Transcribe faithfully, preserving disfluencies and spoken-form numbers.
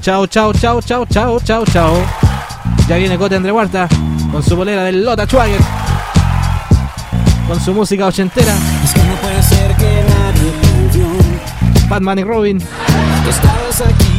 chao, chao, chao, chao, chao, chao, chao. Ya viene Cote Andre Huerta con su bolera del Lota Schwager, con su música ochentera. Es que no puede ser que nadie te vio. Batman y Robin. Estabas aquí.